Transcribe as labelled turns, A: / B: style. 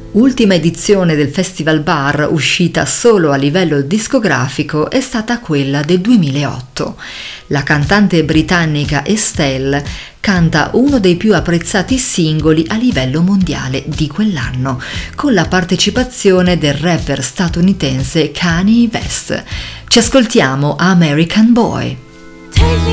A: Ultima edizione del Festival Bar uscita solo a livello discografico è stata quella del 2008. La cantante britannica Estelle canta uno dei più apprezzati singoli a livello mondiale di quell'anno, con la partecipazione del rapper statunitense Kanye West. Ci ascoltiamo American Boy.